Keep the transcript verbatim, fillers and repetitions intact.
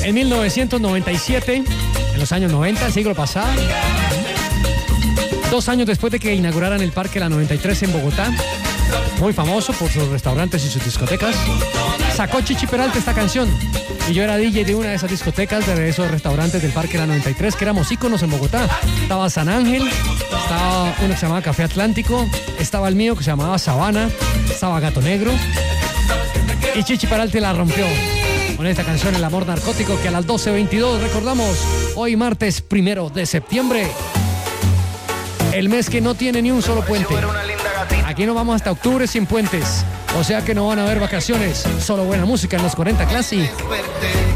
En mil novecientos noventa y siete, en los años noventa, el siglo pasado, dos años después de que inauguraran el Parque La noventa y tres en Bogotá, muy famoso por sus restaurantes y sus discotecas, sacó Chichi Peralta esta canción. Y yo era D J de una de esas discotecas, de esos restaurantes del Parque La noventa y tres, que éramos íconos en Bogotá. Estaba San Ángel, estaba uno que se llamaba Café Atlántico, estaba el mío que se llamaba Sabana, estaba Gato Negro. Y Chichi Peralta la rompió con esta canción, El Amor Narcótico, que a las doce veintidós recordamos hoy martes primero de septiembre, el mes que no tiene ni un solo puente. Aquí no vamos hasta octubre sin puentes, o sea que no van a haber vacaciones, solo buena música en los cuarenta Classic.